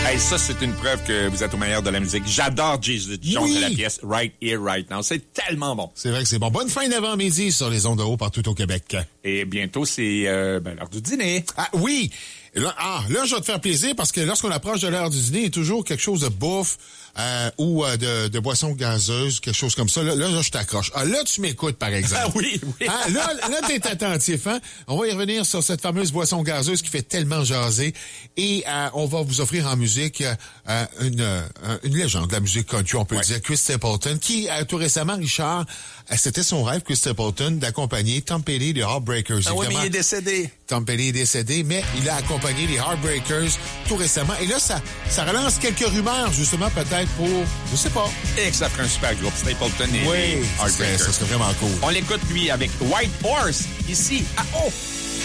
Hey, ça, c'est une preuve que vous êtes au meilleur de la musique. J'adore Jesus Jones et la pièce Right Here, Right Now. C'est tellement bon. C'est vrai que c'est bon. Bonne fin d'avant-midi sur les ondes de haut partout au Québec. Et bientôt, c'est l'heure du dîner. Ah oui! Là, je vais te faire plaisir parce que lorsqu'on approche de l'heure du dîner, il y a toujours quelque chose de bouffe ou de boisson gazeuse, quelque chose comme ça. Là je t'accroche. Ah, là, tu m'écoutes, par exemple. Ah oui. Ah, là, t'es attentif, hein? On va y revenir sur cette fameuse boisson gazeuse qui fait tellement jaser. Et on va vous offrir en musique une légende de la musique country, on peut dire, Chris Stapleton, qui, tout récemment, Richard, c'était son rêve, Chris Stapleton, d'accompagner Tom Petty des Heartbreakers. Ah oui, mais il est décédé. Tom Petty est décédé, mais il a accompagné les Heartbreakers tout récemment. Et là, ça relance quelques rumeurs, justement, peut-être pour, je sais pas. Et que ça ferait un super groupe, Stapleton et oui, Heartbreakers. ça serait vraiment cool. On l'écoute, lui, avec White Horse, ici, à O.